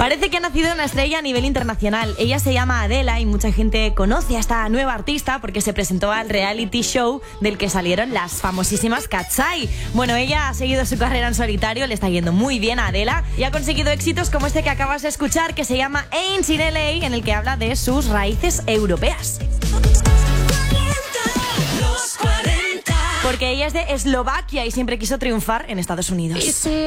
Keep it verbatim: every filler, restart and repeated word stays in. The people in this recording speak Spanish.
Parece que ha nacido una estrella a nivel internacional. Ella se llama Adela y mucha gente conoce a esta nueva artista porque se presentó al reality show del que salieron las famosísimas Katseye. Bueno, ella ha seguido su carrera en solitario, le está yendo muy bien a Adela y ha conseguido éxitos como este que acabas de escuchar, que se llama Ain't in L A, en el que habla de sus raíces europeas. Porque ella es de Eslovaquia y siempre quiso triunfar en Estados Unidos.